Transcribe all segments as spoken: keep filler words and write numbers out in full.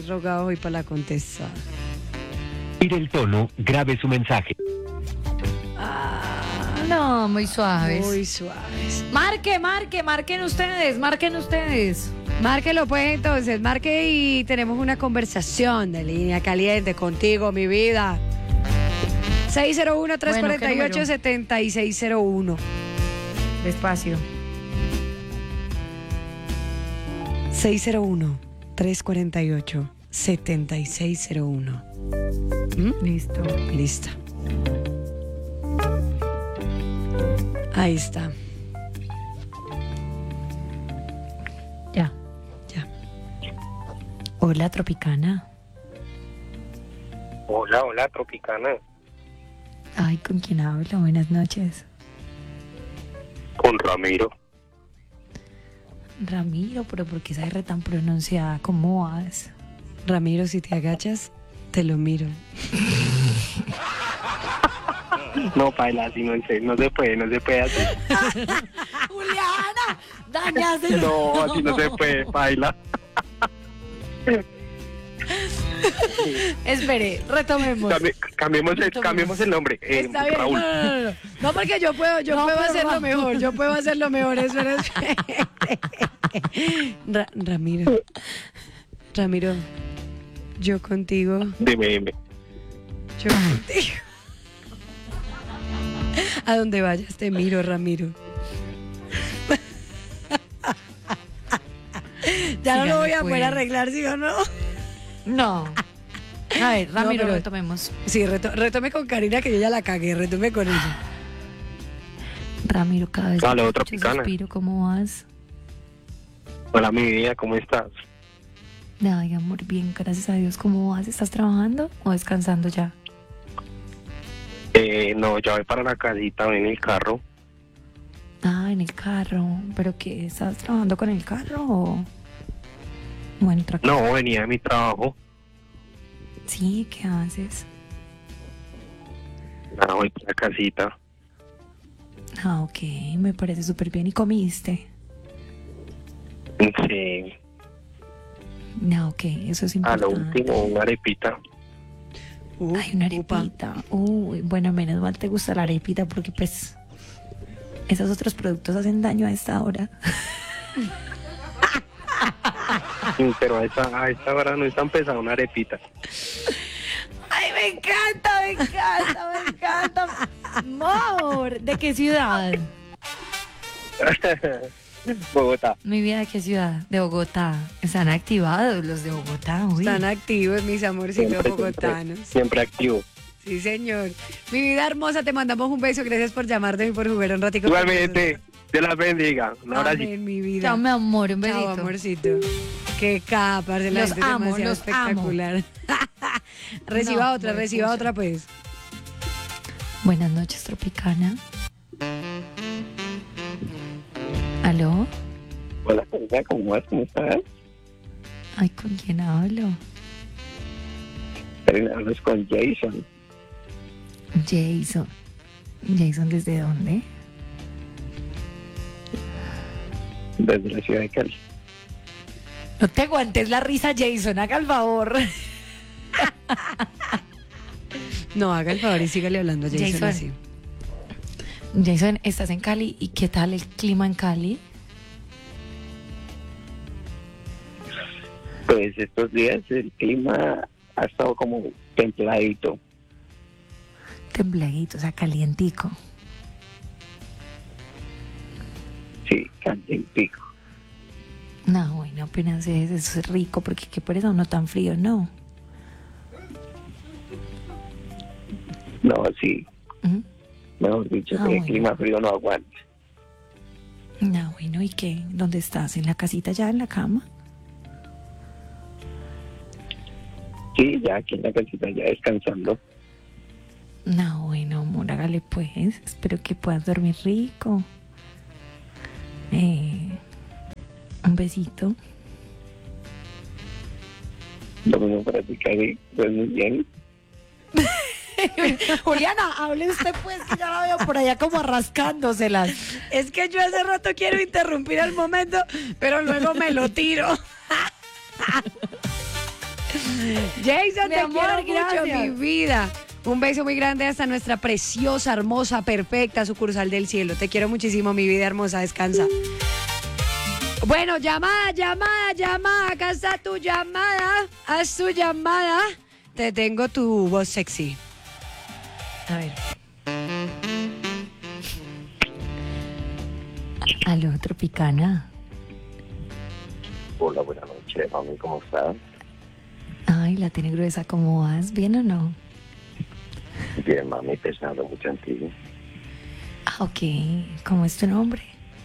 rogado hoy para la contestada. Mire el tono, grabe su mensaje. Ah, No, muy suaves. muy suaves. Marque, marque, marquen ustedes, marquen ustedes. Márquelo pues entonces, marque y tenemos una conversación de línea caliente contigo, mi vida. seis cero uno, tres cuatro ocho, siete seis cero uno. Despacio. seis cero uno, tres cuatro ocho, siete seis cero uno. ¿Mm? Listo. Lista. Ahí está. Ya. Ya. Hola, Tropicana. Hola, hola, Tropicana. Ay, ¿con quién hablo? Buenas noches. Con Ramiro. Ramiro, pero ¿por qué esa R tan pronunciada? ¿Cómo vas? Ramiro, si te agachas, te lo miro. No, paila, así no, se- no se puede, no se puede así. Juliana, dañaste. No, así no se puede, paila. Espere, retomemos. Cambi- cambiemos, el, cambiemos el nombre. eh, Está bien. Raúl. No, no, no, no. No, porque yo puedo, yo No, puedo pero hacerlo Ramiro. mejor. Yo puedo hacerlo mejor. Eso es. Ra- Ramiro. Ramiro. Yo contigo. Dime, dime. Yo contigo. A donde vayas te miro, Ramiro. Ya no Sígale, lo voy a pues. poder arreglar, ¿sí o no? No. A ver, Ramiro, pero- retomemos. Sí, reto- retome con Karina que yo ya la cagué. Retome con ella. Ramiro, cada vez Dale, que otra escucho picana. suspiro, ¿cómo vas? Hola, mi vida, ¿cómo estás? Ay, amor, bien, gracias a Dios. ¿Cómo vas? ¿Estás trabajando o descansando ya? Eh, no, ya voy para la casita, ven en el carro. Ah, en el carro. ¿Pero qué? ¿Estás trabajando con el carro o...? Bueno, otra cosa. No, venía de mi trabajo. Sí, ¿qué haces? Nada, voy para la casita. Ah, ok, me parece súper bien. ¿Y comiste? Sí, No, ok, eso es a importante. lo último, una arepita. Uh, Ay, una upa. arepita. Uy, bueno, menos mal te gusta la arepita porque pues esos otros productos hacen daño a esta hora. Sí, pero a esta, a esta hora no es tan pesada una arepita. Ay, me encanta, me encanta, me encanta. Amor, ¿de qué ciudad? Bogotá. Mi vida, ¿de qué ciudad? De Bogotá. Están activados los de Bogotá, uy. Están activos mis amorcitos Siempre, bogotanos. siempre, siempre activo. Sí, señor. Mi vida hermosa, te mandamos un beso. Gracias por llamarme y por jugar un ratico. con Igualmente, nosotros. Dios las bendiga. Un abrazo. Amén, mi vida. Chao, mi amor, un besito. Chao, amorcito. Qué capa, de la Los gente es amo, demasiado los espectacular. reciba No, otra, muy reciba pucha. otra, pues. Buenas noches, Tropicana. ¿Aló? Hola, Karina, ¿cómo vas? ¿Cómo estás? Ay, ¿con quién hablo? Karina, hablas con Jason. Jason. ¿Jason desde dónde? Desde la ciudad de Cali. No te aguantes la risa, Jason, haga el favor. No, haga el favor y sígale hablando a Jason, Jason. así. Jason, ¿estás en Cali? ¿Y qué tal el clima en Cali? Pues estos días el clima ha estado como templadito. Templadito, o sea, calientico. Sí, calientico. No, bueno, apenas es, eso es rico, porque qué por eso no tan frío, no. No, sí, ¿Mm? mejor dicho, Ah, que el bueno. clima frío no aguanta. No, bueno, ¿y qué? ¿Dónde estás? ¿En la casita ya, en la cama? Sí, ya aquí en la casita ya descansando. No, bueno, amor, hágale pues. Espero que puedas dormir rico. Eh, un besito. Lo mismo para ti, Cari, pues muy bien. Juliana, hable usted pues, que ya la veo por allá como rascándoselas. Es que yo hace rato quiero interrumpir el momento, pero luego me lo tiro. Jason, Mi te amor, quiero mucho, gracias. mi vida. Un beso muy grande hasta nuestra preciosa, hermosa, perfecta sucursal del cielo. Te quiero muchísimo, mi vida hermosa. Descansa. Bueno, llamada, llamada, llamada. Acá está tu llamada. Haz tu llamada. Te tengo tu voz sexy. A ver. Aló, Tropicana. Hola, buenas noches, mami, ¿cómo estás? Ay, la tiene gruesa, ¿cómo vas? ¿Bien o no? Bien, mami, pensando mucho en ti. Ah, ok. ¿Cómo es tu nombre?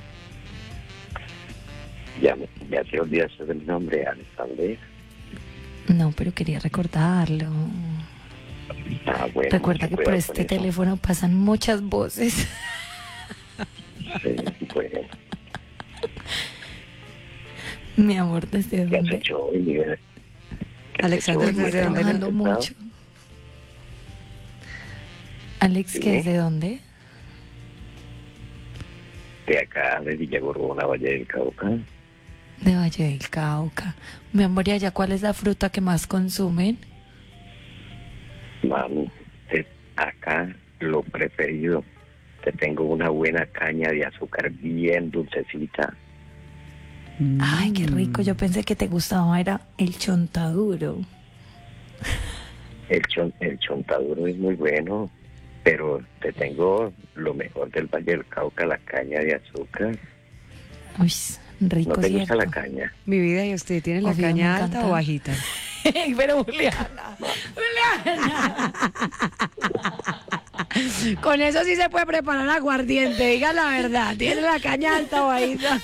Ya, me, ya te olvidaste del nombre, Alexander. No, pero quería recordarlo. Ah, bueno. Recuerda mucho que por cuidado este con eso. teléfono pasan muchas voces. Sí, bueno. Mi amor, ¿desde ¿Qué has dónde? hecho hoy, mi bebé? ¿Qué has Alexander, hecho hoy? ¿desde dónde? Trabajando ¿Sentado? mucho. Alex, Sí. ¿qué es de dónde? De acá, de Villagorgona, Valle del Cauca. De Valle del Cauca. Mi amor, ¿y allá cuál es la fruta que más consumen? Mami, es acá lo preferido. Te tengo una buena caña de azúcar bien dulcecita. Ay, qué rico. Yo pensé que te gustaba, era el chontaduro. El, chon, el chontaduro es muy bueno, pero te tengo lo mejor del Valle del Cauca, la caña de azúcar. Uy, rico, ¿No te gusta ¿cierto? la caña? Mi vida, ¿y usted tiene la Obvio, me caña alta encanta. o bajita? Pero Juliana, Juliana. Con eso sí se puede preparar aguardiente, diga la verdad. ¿Tiene la caña alta o bajita?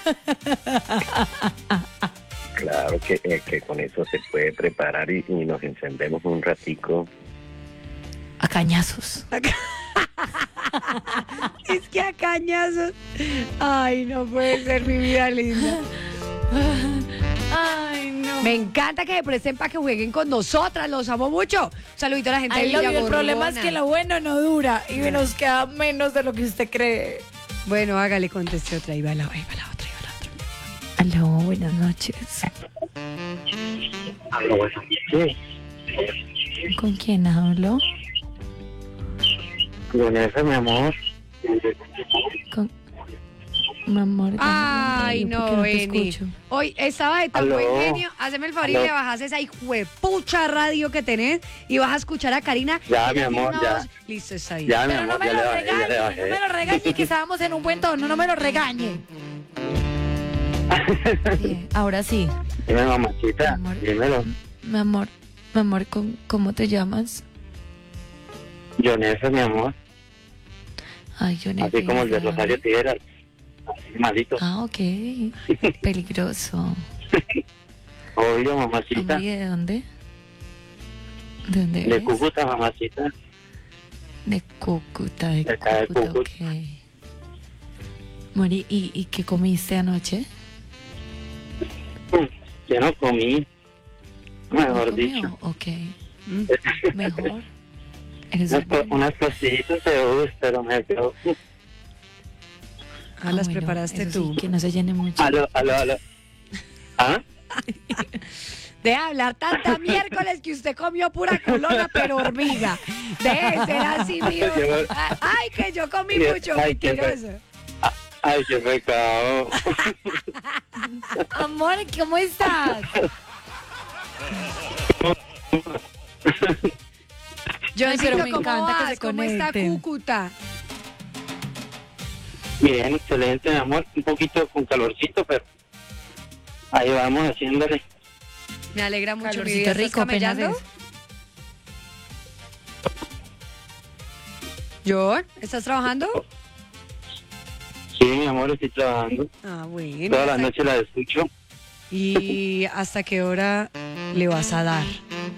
Claro que, eh, que con eso se puede preparar y, y nos encendemos un ratico. A cañazos. Es que a cañazos. Ay, no puede ser, mi vida linda. Ay, no. Me encanta que se presten para que jueguen con nosotras. Los amo mucho. Un saludito a la gente I de love you. El Villagorgona. problema es que lo bueno no dura y nos queda menos de lo que usted cree. Bueno, hágale, conteste otra. Ahí va la, ahí va la otra, ahí va la otra. Aló, buenas noches. Sí, ¿Con quién hablo? con eso, mi amor. Con... Mi amor. Ay, ¿por qué no, te Eni. escucho? Hoy estaba de tan Aló. buen genio. Hazme el favor y Aló. le bajas esa hijuepucha radio que tenés y vas a escuchar a Karina. Ya, Ella mi tiene amor, una ya. voz- Listo, está bien. Ya, mi Pero no amor, me ya lo le bajé, ya le regañe, bajé. no me lo regañe, que estábamos en un buen tono, no me lo regañe. Bien, ahora sí, Dime, mamachita, Amor. dímelo. mi amor, mi amor, ¿cómo, cómo te llamas? Jonesa, mi amor. Ay, yo Así como el de Rosario Tijeras. Así malito. Ah, ok, peligroso. Obvio, Amor, mamacita. ¿y de dónde? ¿De dónde De eres? Cúcuta, mamacita. De Cúcuta, de De acá de Cúcuta, Cúcuta. ok. Mori, ¿y, ¿y qué comiste anoche? Yo no comí. Mejor ¿No comió? dicho. Ok, Mm. mejor. Eres Unas, co- bueno. unas cositas de uvas, pero me quedó. Ah, las bueno, preparaste eso tú. sí, que no se llene mucho. Aló, aló, aló. ¿Ah? Deja de hablar tanta miércoles que usted comió pura colona, pero hormiga. Deje de ser así, mío. Ay, que yo comí mucho, Ay, qué mentiroso. Ay, qué pecado. Amor, ¿cómo estás? Yo Ay, pero pero me ¿cómo encanta que vas? se ¿Cómo está conecten. Cúcuta? Bien, excelente, mi amor. Un poquito con calorcito, pero ahí vamos haciéndole. Me alegra mucho, mi Calorcito vida. ¿Estás rico, apenas camellando? es. ¿John? ¿Estás trabajando? Sí, mi amor, estoy trabajando. Ah, bueno. Todas las ¿Hasta- noches la escucho. ¿Y hasta qué hora le vas a dar?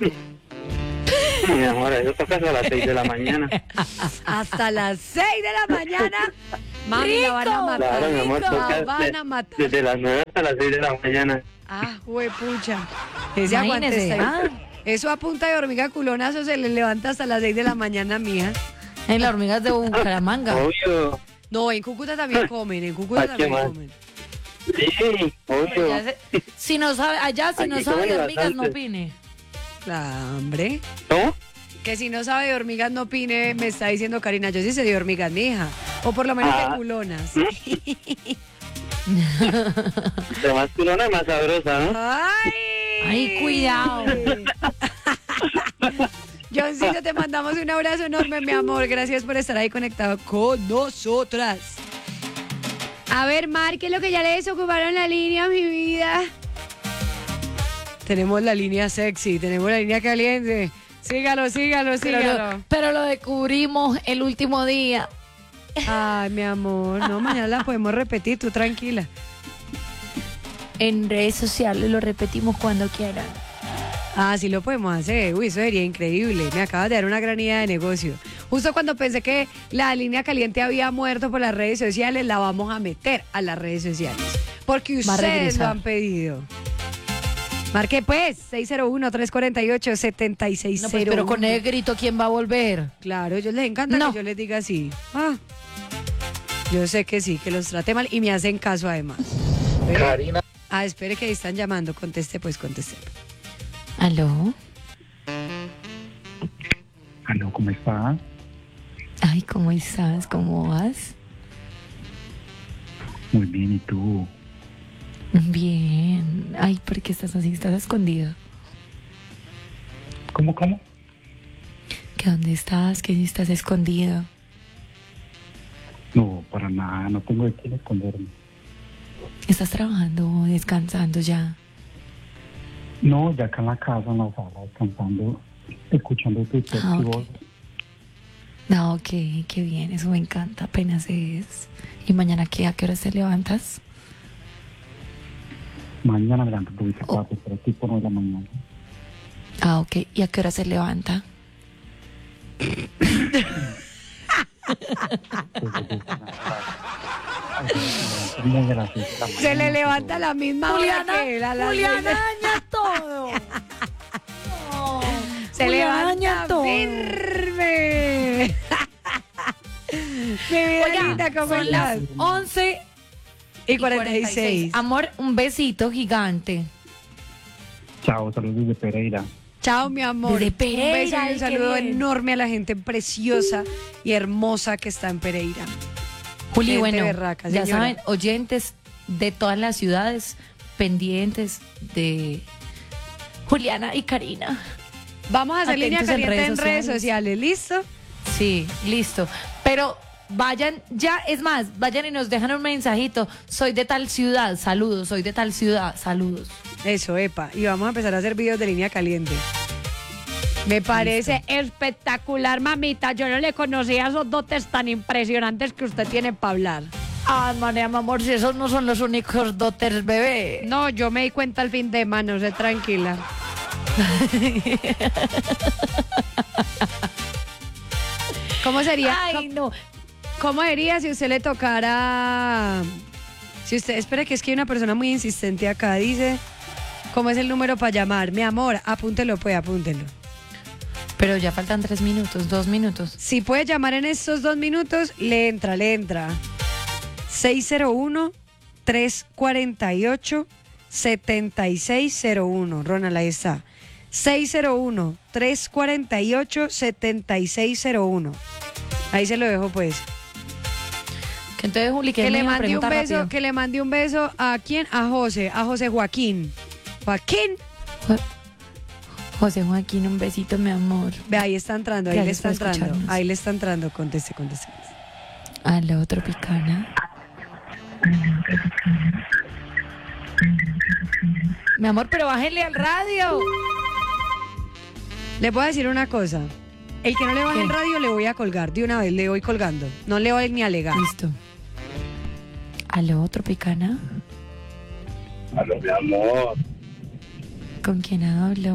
Mi amor, eso toca a las seis de la mañana. Hasta las seis de la mañana. Mami, la van a matar. Claro, mi amor, La toca van de- a matar. desde las nueve hasta las seis de la mañana. Ah, huepucha. Ese aguante Imagínese, está ahí. ah. Eso a punta de hormiga culonazo se le levanta hasta las seis de la mañana, mía. En las hormigas de Bucaramanga. Obvio. No, en Cúcuta también comen, en Cúcuta Ay, qué también mal. comen. Sí, obvio. Allá, se- si no sabe, allá si no Aquí sabe de comen hormigas, no bastante. opine. Claro, hombre. ¿No? Que si no sabe de hormigas no opine, me está diciendo Karina. Yo sí sé de hormigas, mi hija. O por lo menos Ah. de culonas. De más culona, más sabrosa, ¿no? ¡Ay! Ay, cuidado. Johncito, te mandamos un abrazo enorme, mi amor. Gracias por estar ahí conectado con nosotras. A ver, Mar, ¿qué es lo que ya le desocuparon la línea, mi vida? Tenemos la línea sexy, tenemos la línea caliente. Sígalo, sígalo, Pero sígalo. lo, pero lo descubrimos el último día. Ay, mi amor, no, mañana la podemos repetir, tú tranquila. En redes sociales lo repetimos cuando quieran. Ah, sí lo podemos hacer. Uy, eso sería increíble. Me acabas de dar una gran idea de negocio. Justo cuando pensé que la línea caliente había muerto por las redes sociales, la vamos a meter a las redes sociales. Porque Va a ustedes lo regresar. han pedido. Marque pues, seis cero uno, tres cuatro ocho, siete seis No, cero pues, uno. pero con el grito, ¿quién va a volver? Claro, a ellos les encanta No. que yo les diga así. Ah, yo sé que sí, que los trate mal y me hacen caso además. Pero- Karina. Ah, espere que ahí están llamando. Conteste, pues conteste. ¿Aló? Aló, ¿cómo estás? Ay, ¿cómo estás? ¿Cómo vas? Muy bien, ¿y tú? Bien. Ay, ¿por qué estás así? ¿Estás escondido? ¿Cómo, cómo? ¿Que dónde estás? ¿Que estás escondido? No, para nada, no tengo de quién esconderme. ¿Estás trabajando o descansando ya? No, ya acá en la casa, en la sala, descansando, escuchando tu texto Ah, y ok. voz. No, ok, qué bien, eso me encanta, apenas es. ¿Y mañana qué? ¿A qué hora te levantas? Mañana me levanto un poquito tarde, pero tipo nueve de la mañana. Ah, ok, ¿y a qué hora se levanta? Muy de las seis de la mañana, Se le pero- levanta a la misma hora que él, a las seis de- daña todo. Se Juliana levanta daña todo. firme. Mi vida Oiga, linda, ¿cómo son las estás? once Y cuarenta y seis. Amor, un besito gigante. Chao, saludos desde Pereira. Chao, mi amor. Desde Pereira, Un beso y ay, un qué saludo bien. enorme a la gente preciosa y hermosa que está en Pereira. Juli, Gente bueno, berraca, ya señora. saben, oyentes de todas las ciudades pendientes de Juliana y Karina. Vamos a hacer línea Atentos en caliente en redes redes sociales. sociales, ¿listo? Sí, listo. Pero vayan ya, es más, vayan y nos dejan un mensajito. Soy de tal ciudad, saludos. Soy de tal ciudad, saludos. Eso, epa. Y vamos a empezar a hacer videos de línea caliente. Me parece espectacular, mamita. Yo no le conocía esos dotes tan impresionantes que usted tiene para hablar. Ah, María, mi amor, si esos no son los únicos dotes, bebé. No, yo me di cuenta al fin de mano, sé tranquila. ¿Cómo sería? Ay, no. ¿Cómo diría si usted le tocara? Si usted, espera que es que hay una persona muy insistente acá, dice, ¿cómo es el número para llamar? Mi amor, apúntelo pues, apúntelo. Pero ya faltan tres minutos, dos minutos. Si puede llamar en estos dos minutos, le entra, le entra. seis cero uno, tres cuatro ocho, siete seis cero uno. Ronald, ahí está. seis cero uno, tres cuatro ocho, siete seis cero uno. Ahí se lo dejo pues. Que entonces, Juli, que, Que es le una mande un pregunta beso, rápida. que le mande un beso a quién, a José, a José Joaquín. Joaquín, Jo- José Joaquín, un besito, mi amor. ve ahí está entrando, ahí le Gracias está por entrando, escucharnos. ahí le está entrando, conteste, conteste. Aló, Tropicana. Mi amor, pero bájenle al radio. Le voy a decir una cosa. El que no le baje ¿Qué? el radio le voy a colgar. De una vez le voy colgando. No le voy ni a alegar. Listo. Aló, Tropicana. Aló, mi amor. ¿Con quién hablo?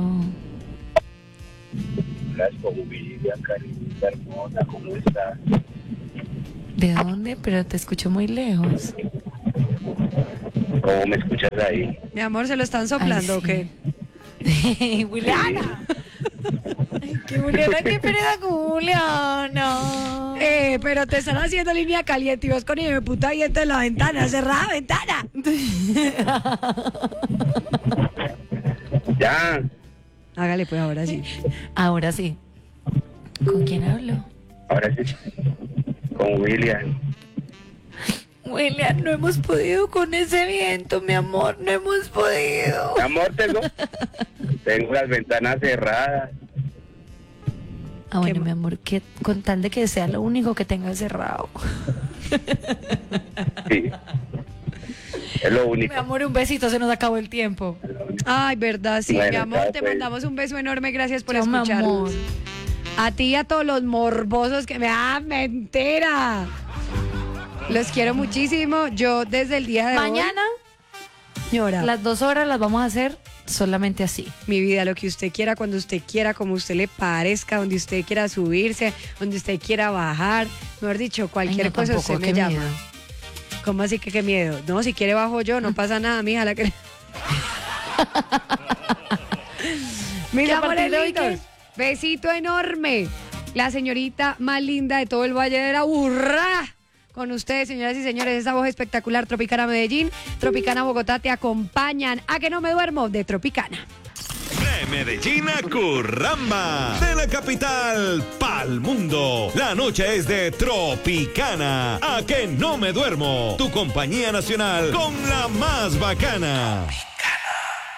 Hola, es como Vivian, Karinita hermosa, ¿cómo estás? ¿De dónde? Pero te escucho muy lejos. ¿Cómo me escuchas ahí? Mi amor, ¿se lo están soplando Ay, o qué? sí. Juliana. Ay, qué Juliana, qué pereza con Juliana. Eh, pero te están haciendo línea caliente y vos con el puta diente en la ventana. Cerrada ventana. Ya. Hágale pues ahora sí. Ahora sí. ¿Con quién hablo? Ahora sí, con William. William, no hemos podido con ese viento, mi amor, no hemos podido. Mi amor, tengo, tengo las ventanas cerradas. Ah, bueno, ¿Qué mi amor, que con tal de que sea lo único que tenga cerrado. Sí. Es lo Mi único. amor, un besito, se nos acabó el tiempo. Ay, verdad, sí, Bueno, mi amor, chao, te pues. mandamos un beso enorme, gracias por Chao, mi escucharnos. amor. A ti y a todos los morbosos que me... ¡Ah, mentira! Los quiero muchísimo. Yo desde el día de Mañana, hoy... Señora, las dos horas las vamos a hacer solamente así. mi vida, lo que usted quiera, cuando usted quiera, como usted le parezca, donde usted quiera subirse, donde usted quiera bajar. Mejor dicho, cualquier Ay, no, cosa tampoco, usted me qué llama. miedo. ¿Cómo así que qué miedo? No, si quiere bajo yo, no pasa nada, mija. La que... Mis ¿Que a amores partir de hoy qué? lindos, besito enorme. La señorita más linda de todo el Valle de la Burra. Con ustedes, señoras y señores, esa voz espectacular. Tropicana Medellín, Tropicana Bogotá te acompañan. A que no me duermo de Tropicana. De Medellín a Curramba, de la capital pa'l mundo. La noche es de Tropicana. A que no me duermo. Tu compañía nacional con la más bacana.